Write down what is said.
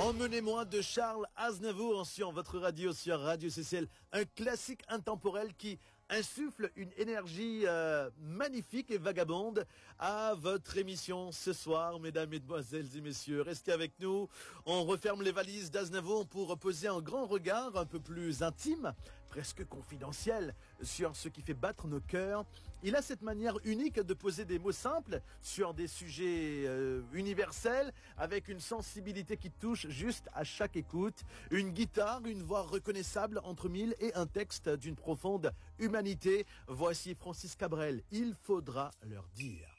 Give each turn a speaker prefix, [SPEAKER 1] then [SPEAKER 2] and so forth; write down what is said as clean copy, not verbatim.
[SPEAKER 1] Emmenez-moi de Charles Aznavour sur votre radio, sur Radio CCL. Un classique intemporel qui insuffle une énergie magnifique et vagabonde à votre émission ce soir, mesdames, mesdemoiselles et messieurs. Restez avec nous. On referme les valises d'Aznavour pour poser un grand regard un peu plus intime, presque confidentiel, sur ce qui fait battre nos cœurs. Il a cette manière unique de poser des mots simples sur des sujets universels, avec une sensibilité qui touche juste à chaque écoute. Une guitare, une voix reconnaissable entre mille et un texte d'une profonde humanité. Voici Francis Cabrel, il faudra leur dire.